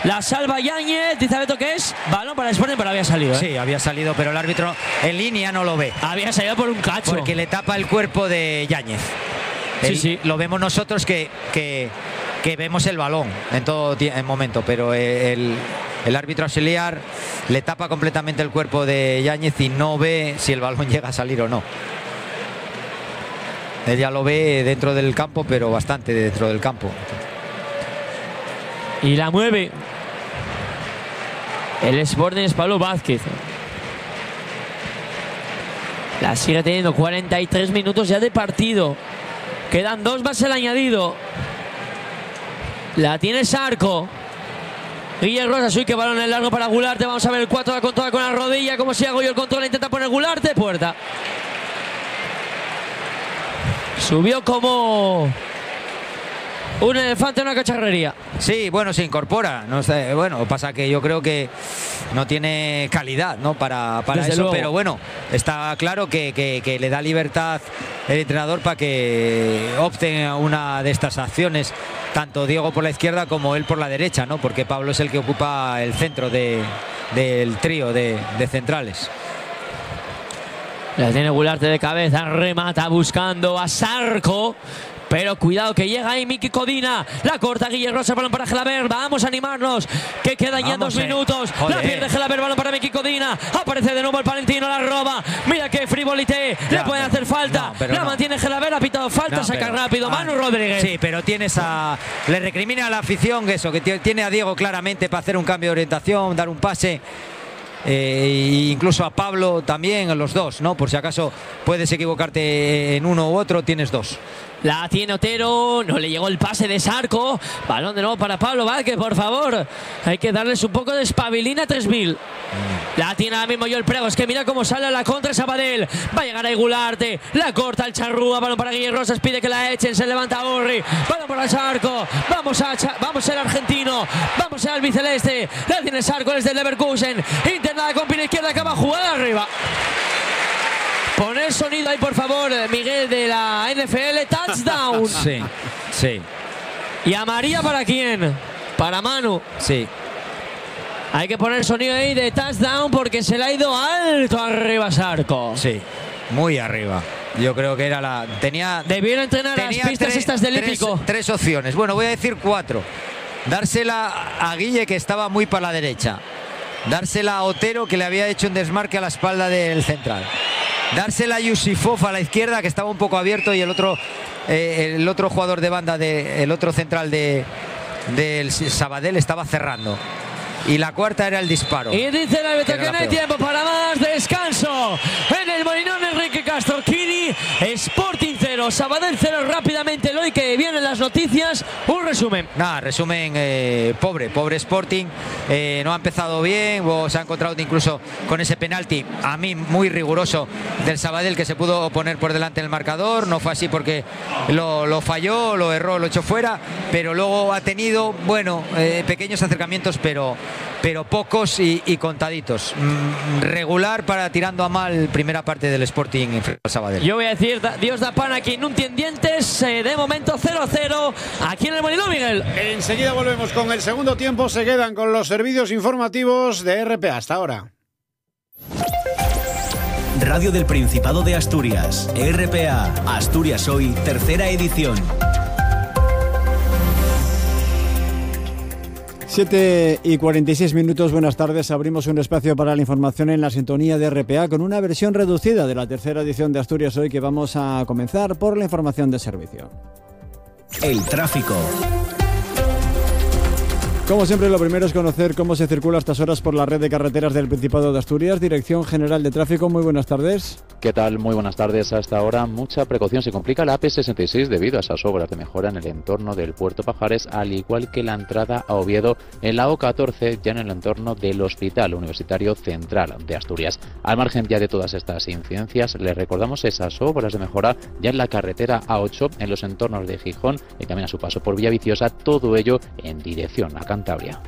La salva Yáñez. Dice Beto que es balón para el Sporting, pero había salido. Sí, había salido, pero el árbitro en línea no lo ve. Había salido por un cacho. Porque le tapa el cuerpo de Yáñez. Sí. Lo vemos nosotros que vemos el balón en todo momento, pero el árbitro auxiliar le tapa completamente el cuerpo de Yáñez y no ve si el balón llega a salir o no. Ella lo ve dentro del campo, pero bastante dentro del campo. Y la mueve el Sporting, es Pablo Vázquez. La sigue teniendo. 43 minutos ya de partido. Quedan 2 más el añadido. La tiene Sarco. Guille Rosas, uy, que balón en largo para Gularte. Vamos a ver el 4 con toda con la rodilla. Como si hago yo el control, intenta poner Gularte. Puerta. Subió como un elefante en una cacharrería. Sí, bueno, se incorpora. No sé, bueno, pasa que yo creo que no tiene calidad, ¿no? para eso, luego. Pero bueno, está claro que le da libertad el entrenador para que opte a una de estas acciones, tanto Diego por la izquierda como él por la derecha, ¿no? Porque Pablo es el que ocupa el centro del trío de centrales. La tiene Gularte de cabeza, remata buscando a Sarco. Pero cuidado que llega ahí Miki Codina. La corta Guille Rosa, balón para Gelaber. Vamos a animarnos, que quedan ya 2 minutos. La pierde Gelaber, balón para Miki Codina. Aparece de nuevo el palentino, la roba. Mira que frivolité, le pueden hacer falta. Mantiene Gelaber, ha pitado falta, saca rápido. Manu Rodríguez. Sí, pero le recrimina a la afición eso, que tiene a Diego claramente para hacer un cambio de orientación, dar un pase. Incluso a Pablo también, los dos, ¿no? Por si acaso puedes equivocarte en uno u otro, tienes 2. La tiene Otero, no le llegó el pase de Sarco. Balón de nuevo para Pablo Vázquez, por favor. Hay que darles un poco de espabilina 3000. La tiene ahora mismo Joel Prego, es que mira cómo sale a la contra Sabadell. Va a llegar ahí Gularte, la corta el Charrúa, balón para Guille Rosas, pide que la echen, se levanta Orri, balón para Sarco. Vamos el argentino, vamos el albiceleste. La tiene Sarco, es del Leverkusen. Internada con pie izquierda, acaba jugada arriba. Poner sonido ahí, por favor, Miguel, de la NFL. Touchdown. Sí. ¿Y amarilla para quién? Para Manu. Sí. Hay que poner sonido ahí de touchdown porque se le ha ido alto arriba Sarco. Sí, muy arriba. Yo creo que era Debieron entrenar las pistas estas del hípico. 3 opciones. Bueno, voy a decir 4. Dársela a Guille, que estaba muy para la derecha. Dársela a Otero, que le había hecho un desmarque a la espalda del central. Dársela a Yusifov a la izquierda, que estaba un poco abierto, y el otro jugador de banda, el otro central del Sabadell estaba cerrando. Y la cuarta era el disparo. Y dice el árbitro que no hay tiempo para más. Descanso en el Molinón Enrique Castorquini. Sporting 0, Sabadell 0. Rápidamente, Eloy, que vienen las noticias. Un resumen. Resumen pobre Sporting. No ha empezado bien. Se ha encontrado incluso con ese penalti, a mí muy riguroso, del Sabadell, que se pudo poner por delante del marcador. No fue así porque lo falló, lo erró, lo echó fuera. Pero luego ha tenido, pequeños acercamientos, pero pocos y contaditos. Regular para tirando a mal primera parte del Sporting en Sabadell. Yo voy a decir, Dios da pan aquí, no entiendientes. De momento 0-0 aquí en el Molinón, Miguel. Enseguida volvemos con el segundo tiempo. Se quedan con los servicios informativos de RPA. Hasta ahora. Radio del Principado de Asturias. RPA. Asturias Hoy, tercera edición. 7:46. Buenas tardes. Abrimos un espacio para la información en la sintonía de RPA con una versión reducida de la tercera edición de Asturias Hoy, que vamos a comenzar por la información de servicio. El tráfico. Como siempre, lo primero es conocer cómo se circula a estas horas por la red de carreteras del Principado de Asturias. Dirección General de Tráfico, muy buenas tardes. ¿Qué tal? Muy buenas tardes. Hasta ahora mucha precaución. Se complica la AP66 debido a esas obras de mejora en el entorno del Puerto Pajares, al igual que la entrada a Oviedo en la O14, ya en el entorno del Hospital Universitario Central de Asturias. Al margen ya de todas estas incidencias, les recordamos esas obras de mejora ya en la carretera A8, en los entornos de Gijón y también a su paso por Villaviciosa, todo ello en dirección a Cantabria.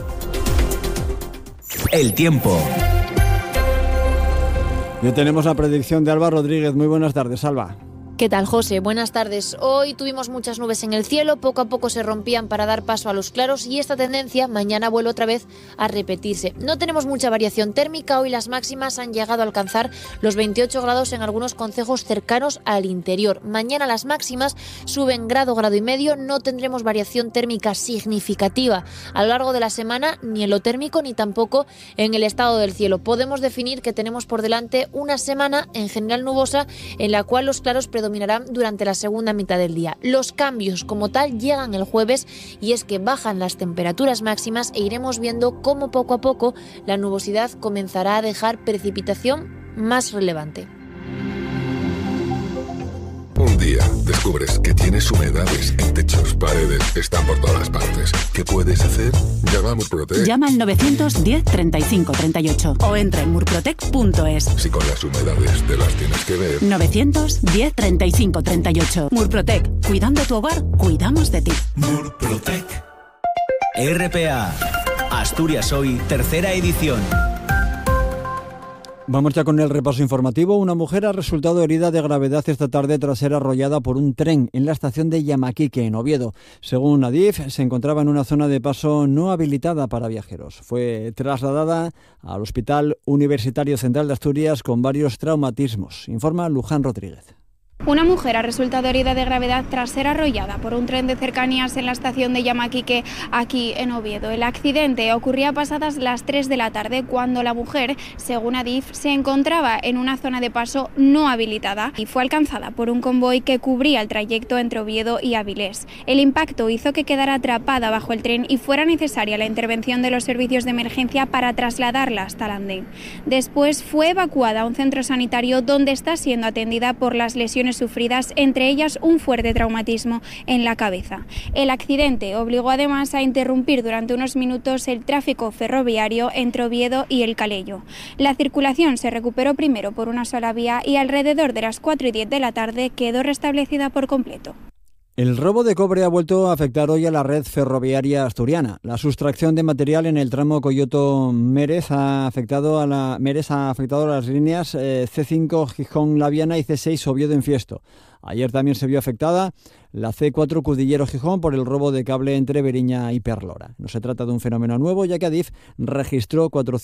El tiempo. Ya tenemos la predicción de Alba Rodríguez. Muy buenas tardes, Alba. ¿Qué tal, José? Buenas tardes. Hoy tuvimos muchas nubes en el cielo, poco a poco se rompían para dar paso a los claros y esta tendencia mañana vuelve otra vez a repetirse. No tenemos mucha variación térmica, hoy las máximas han llegado a alcanzar los 28 grados en algunos concejos cercanos al interior. Mañana las máximas suben grado y medio, no tendremos variación térmica significativa a lo largo de la semana, ni en lo térmico ni tampoco en el estado del cielo. Podemos definir que tenemos por delante una semana en general nubosa en la cual los claros predominarán durante la segunda mitad del día. Los cambios como tal llegan el jueves y es que bajan las temperaturas máximas e iremos viendo cómo poco a poco la nubosidad comenzará a dejar precipitación más relevante. Un día descubres que tienes humedades en techos, paredes, están por todas partes. ¿Qué puedes hacer? Llama a Murprotec. Llama al 910 35 38 o entra en murprotec.es. Si con las humedades te las tienes que ver. 910 35 38. Murprotec. Cuidando tu hogar, cuidamos de ti. Murprotec. RPA. Asturias Hoy, tercera edición. Vamos ya con el repaso informativo. Una mujer ha resultado herida de gravedad esta tarde tras ser arrollada por un tren en la estación de Yamaquique, en Oviedo. Según Adif, se encontraba en una zona de paso no habilitada para viajeros. Fue trasladada al Hospital Universitario Central de Asturias con varios traumatismos. Informa Luján Rodríguez. Una mujer ha resultado herida de gravedad tras ser arrollada por un tren de cercanías en la estación de Yamaquique, aquí en Oviedo. El accidente ocurría pasadas las 3 de la tarde cuando la mujer, según Adif, se encontraba en una zona de paso no habilitada y fue alcanzada por un convoy que cubría el trayecto entre Oviedo y Avilés. El impacto hizo que quedara atrapada bajo el tren y fuera necesaria la intervención de los servicios de emergencia para trasladarla hasta el andén. Después fue evacuada a un centro sanitario donde está siendo atendida por las lesiones sufridas, entre ellas un fuerte traumatismo en la cabeza. El accidente obligó además a interrumpir durante unos minutos el tráfico ferroviario entre Oviedo y El Calello. La circulación se recuperó primero por una sola vía y alrededor de las 4:10 de la tarde quedó restablecida por completo. El robo de cobre ha vuelto a afectar hoy a la red ferroviaria asturiana. La sustracción de material en el tramo Coyoto-Mérez ha afectado a las líneas C5 Gijón-Laviana y C6 Oviedo-Infiesto. Ayer también se vio afectada la C4 Cudillero-Gijón por el robo de cable entre Beriña y Perlora. No se trata de un fenómeno nuevo, ya que Adif registró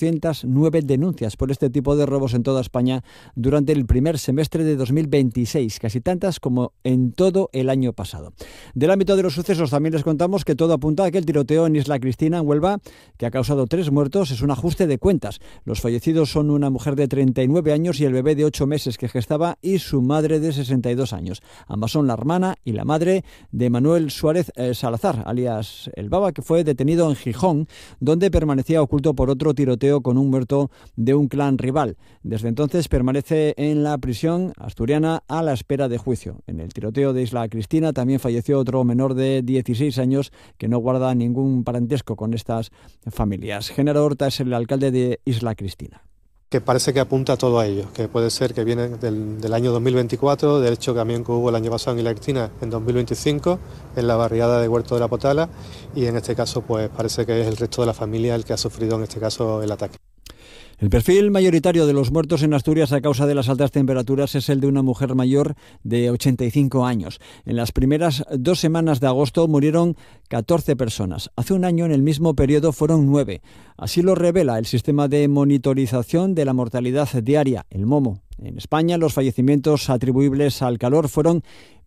409 denuncias por este tipo de robos en toda España durante el primer semestre de 2026, casi tantas como en todo el año pasado. Del ámbito de los sucesos también les contamos que todo apunta a que el tiroteo en Isla Cristina, en Huelva, que ha causado 3 muertos, es un ajuste de cuentas. Los fallecidos son una mujer de 39 años y el bebé de 8 meses que gestaba y su madre de 62 años. Ambas son la hermana y la madre de Manuel Suárez Salazar, alias El Baba, que fue detenido en Gijón, donde permanecía oculto por otro tiroteo con un muerto de un clan rival. Desde entonces permanece en la prisión asturiana a la espera de juicio. En el tiroteo de Isla Cristina también falleció otro menor de 16 años que no guarda ningún parentesco con estas familias. Genaro Horta es el alcalde de Isla Cristina. Que parece que apunta todo a ello, que puede ser que viene del año 2024, del hecho también que hubo el año pasado en Isla Cristina en 2025, en la barriada de Huerto de la Potala, y en este caso pues parece que es el resto de la familia el que ha sufrido en este caso el ataque. El perfil mayoritario de los muertos en Asturias a causa de las altas temperaturas es el de una mujer mayor de 85 años. En las primeras 2 semanas de agosto murieron 14 personas. Hace un año, en el mismo periodo, fueron 9. Así lo revela el sistema de monitorización de la mortalidad diaria, el MOMO. En España, los fallecimientos atribuibles al calor fueron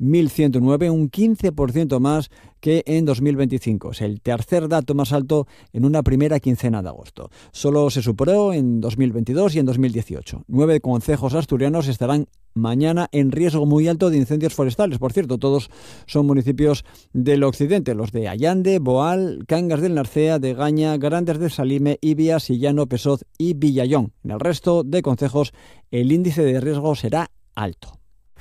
1.109, un 15% más que en 2025. Es el tercer dato más alto en una primera quincena de agosto. Solo se superó en 2022 y en 2018. 9 concejos asturianos estarán mañana en riesgo muy alto de incendios forestales. Por cierto, todos son municipios del occidente, los de Allande, Boal, Cangas del Narcea, Degaña, Grandes de Salime, Ibia, Sillano, Pesoz y Villayón. En el resto de concejos el índice de riesgo será alto.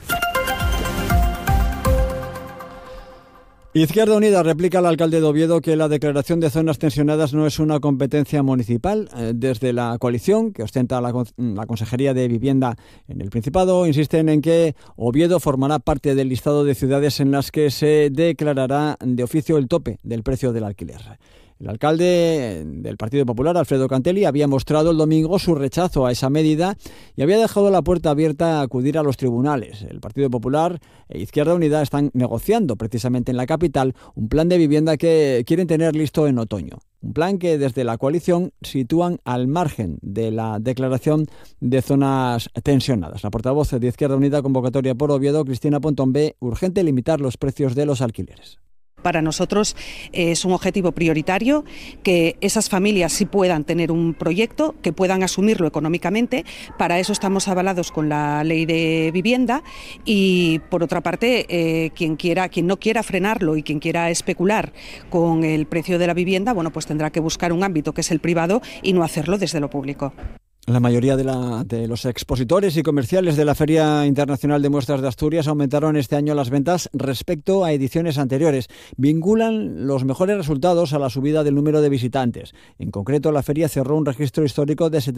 Izquierda Unida replica al alcalde de Oviedo que la declaración de zonas tensionadas no es una competencia municipal. Desde la coalición, que ostenta la Consejería de Vivienda en el Principado, insisten en que Oviedo formará parte del listado de ciudades en las que se declarará de oficio el tope del precio del alquiler. El alcalde del Partido Popular, Alfredo Cantelli, había mostrado el domingo su rechazo a esa medida y había dejado la puerta abierta a acudir a los tribunales. El Partido Popular e Izquierda Unida están negociando precisamente en la capital un plan de vivienda que quieren tener listo en otoño. Un plan que desde la coalición sitúan al margen de la declaración de zonas tensionadas. La portavoz de Izquierda Unida, convocatoria por Oviedo, Cristina Pontón, ve urgente limitar los precios de los alquileres. Para nosotros es un objetivo prioritario que esas familias sí puedan tener un proyecto, que puedan asumirlo económicamente. Para eso estamos avalados con la ley de vivienda y, por otra parte, quien no quiera frenarlo y quien quiera especular con el precio de la vivienda, bueno, pues tendrá que buscar un ámbito que es el privado y no hacerlo desde lo público. La mayoría de los expositores y comerciales de la Feria Internacional de Muestras de Asturias aumentaron este año las ventas respecto a ediciones anteriores. Vinculan los mejores resultados a la subida del número de visitantes. En concreto, la feria cerró un registro histórico de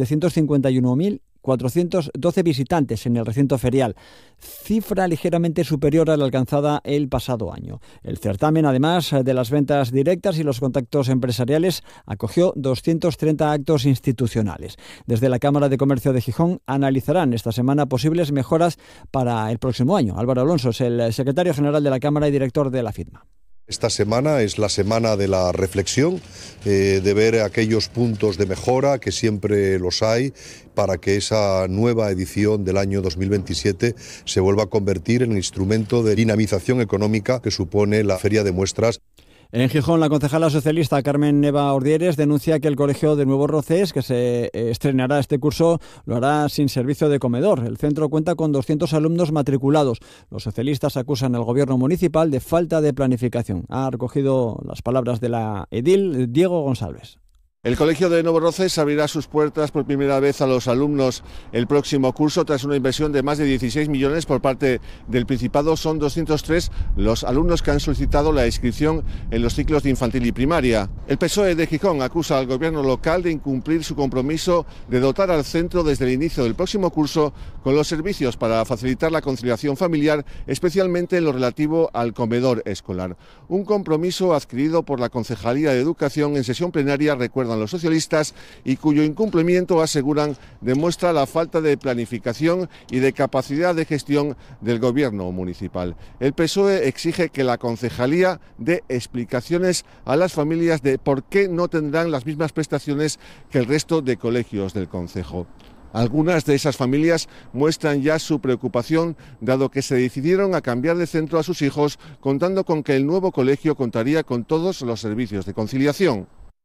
751.412 visitantes en el recinto ferial, cifra ligeramente superior a la alcanzada el pasado año. El certamen, además de las ventas directas y los contactos empresariales, acogió 230 actos institucionales. Desde la Cámara de Comercio de Gijón analizarán esta semana posibles mejoras para el próximo año. Álvaro Alonso es el secretario general de la Cámara y director de la FITMA. Esta semana es la semana de la reflexión, de ver aquellos puntos de mejora, que siempre los hay, para que esa nueva edición del año 2027 se vuelva a convertir en el instrumento de dinamización económica que supone la Feria de Muestras. En Gijón, la concejala socialista Carmen Neva Ordieres denuncia que el colegio de Nuevo Rocés, que se estrenará este curso, lo hará sin servicio de comedor. El centro cuenta con 200 alumnos matriculados. Los socialistas acusan al gobierno municipal de falta de planificación. Ha recogido las palabras de la edil Diego González. El Colegio de Nuevo Rocés abrirá sus puertas por primera vez a los alumnos el próximo curso tras una inversión de más de 16 millones por parte del Principado. Son 203 los alumnos que han solicitado la inscripción en los ciclos de infantil y primaria. El PSOE de Gijón acusa al gobierno local de incumplir su compromiso de dotar al centro desde el inicio del próximo curso con los servicios para facilitar la conciliación familiar, especialmente en lo relativo al comedor escolar. Un compromiso adquirido por la Concejalía de Educación en sesión plenaria, recuerdan los socialistas, y cuyo incumplimiento, aseguran, demuestra la falta de planificación y de capacidad de gestión del gobierno municipal. El PSOE exige que la concejalía dé explicaciones a las familias de por qué no tendrán las mismas prestaciones que el resto de colegios del concejo. Algunas de esas familias muestran ya su preocupación, dado que se decidieron a cambiar de centro a sus hijos, contando con que el nuevo colegio contaría con todos los servicios de conciliación.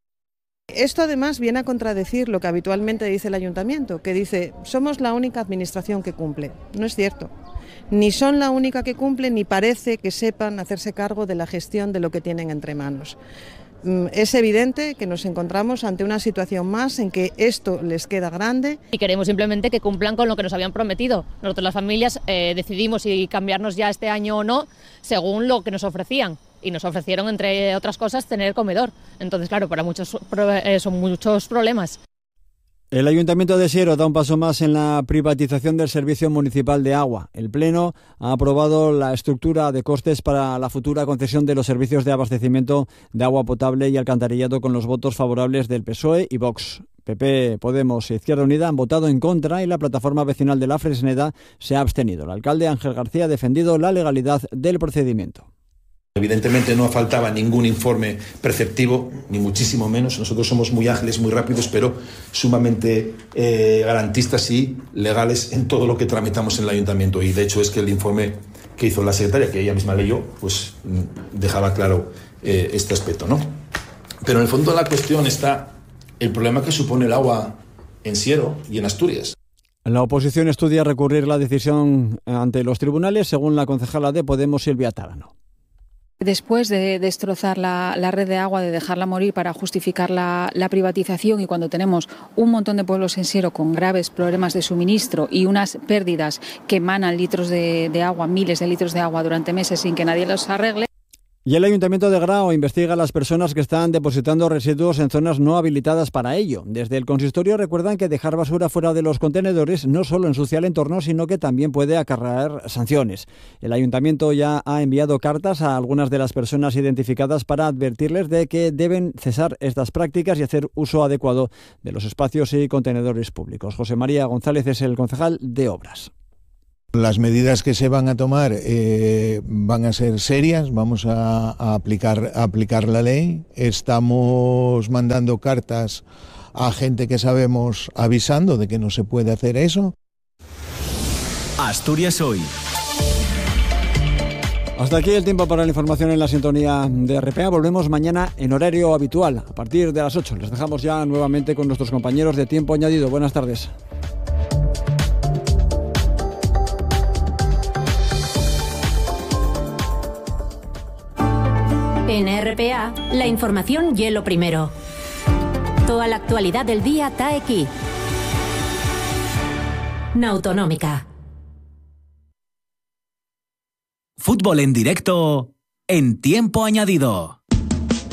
Esto además viene a contradecir lo que habitualmente dice el ayuntamiento, que dice somos la única administración que cumple. No es cierto. Ni son la única que cumple, ni parece que sepan hacerse cargo de la gestión de lo que tienen entre manos. Es evidente que nos encontramos ante una situación más en que esto les queda grande. Y queremos simplemente que cumplan con lo que nos habían prometido. Nosotros, las familias, decidimos si cambiarnos ya este año o no, según lo que nos ofrecían. Y nos ofrecieron, entre otras cosas, tener comedor. Entonces, claro, para muchos son muchos problemas. El Ayuntamiento de Siero da un paso más en la privatización del Servicio Municipal de Agua. El Pleno ha aprobado la estructura de costes para la futura concesión de los servicios de abastecimiento de agua potable y alcantarillado con los votos favorables del PSOE y Vox. PP, Podemos e Izquierda Unida han votado en contra y la plataforma vecinal de la Fresneda se ha abstenido. El alcalde Ángel García ha defendido la legalidad del procedimiento. Evidentemente no faltaba ningún informe preceptivo, ni muchísimo menos. Nosotros somos muy ágiles, muy rápidos, pero sumamente garantistas y legales en todo lo que tramitamos en el ayuntamiento. Y de hecho es que el informe que hizo la secretaria, que ella misma leyó, pues dejaba claro este aspecto, ¿no? Pero en el fondo de la cuestión está el problema que supone el agua en Siero y en Asturias. La oposición estudia recurrir la decisión ante los tribunales, según la concejala de Podemos, Silvia Tárano. Después de destrozar la red de agua, de dejarla morir para justificar la privatización, y cuando tenemos un montón de pueblos en Siero con graves problemas de suministro y unas pérdidas que emanan litros de agua, miles de litros de agua durante meses sin que nadie los arregle. Y el Ayuntamiento de Grao investiga a las personas que están depositando residuos en zonas no habilitadas para ello. Desde el consistorio recuerdan que dejar basura fuera de los contenedores no solo ensucia el entorno, sino que también puede acarrear sanciones. El Ayuntamiento ya ha enviado cartas a algunas de las personas identificadas para advertirles de que deben cesar estas prácticas y hacer uso adecuado de los espacios y contenedores públicos. José María González es el concejal de Obras. Las medidas que se van a tomar van a ser serias, vamos a aplicar la ley. Estamos mandando cartas a gente que sabemos avisando de que no se puede hacer eso. Asturias Hoy. Hasta aquí el tiempo para la información en la sintonía de RPA. Volvemos mañana en horario habitual, a partir de las 8. Les dejamos ya nuevamente con nuestros compañeros de Tiempo Añadido. Buenas tardes. En RPA, la información y lo primero. Toda la actualidad del día está aquí. Na Autonómica. Fútbol en directo en Tiempo Añadido.